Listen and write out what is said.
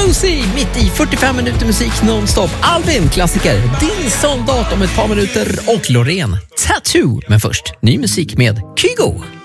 Rosie, mitt i 45 minuter musik nonstop. Alvin, klassiker. Din soldat om ett par minuter. Och Loreen, Tattoo. Men först, ny musik med Kygo.